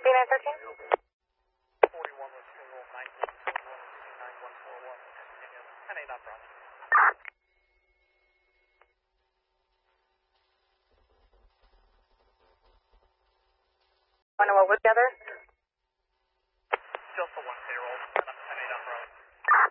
D913? 41 with single 1941 9141. 10-8 on Bronx. What together?